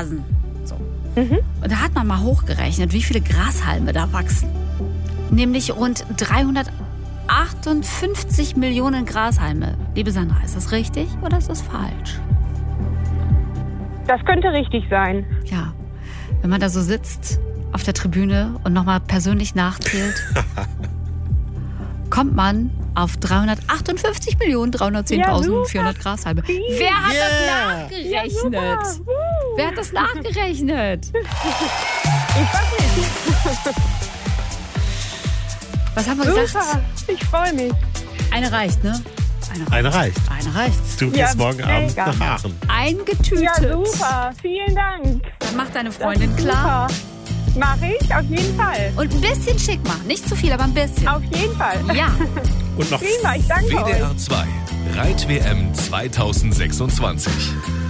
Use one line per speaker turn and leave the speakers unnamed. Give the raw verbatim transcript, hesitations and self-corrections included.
Rasen. So.
Mhm.
Und da hat man mal hochgerechnet, wie viele Grashalme da wachsen. Nämlich rund dreihundertachtundfünfzig Millionen Grashalme. Liebe Sandra, ist das richtig oder ist das falsch?
Das könnte richtig sein.
Ja, wenn man da so sitzt auf der Tribüne und nochmal persönlich nachzählt, kommt man auf dreihundertachtundfünfzig Millionen dreihundertzehntausendvierhundert
ja,
Grashalme. Wer hat
Yeah.
das nachgerechnet?
Ja,
Wer hat das nachgerechnet?
ich weiß nicht.
Was haben wir gesagt?
Super, ich freue mich.
Eine reicht, ne? Eine,
Eine reicht.
Eine reicht.
Du
Ja,
gehst morgen Abend
mega.
nach Aachen.
Eingetütet.
Ja, super. Vielen Dank.
Mach deine Freundin klar.
Mach ich, auf jeden Fall.
Und ein bisschen schick machen. Nicht zu viel, aber ein bisschen.
Auf jeden Fall.
Ja.
Und noch
Prima, ich danke
W
euch.
D R zwei Reit-W M zweitausendsechsundzwanzig.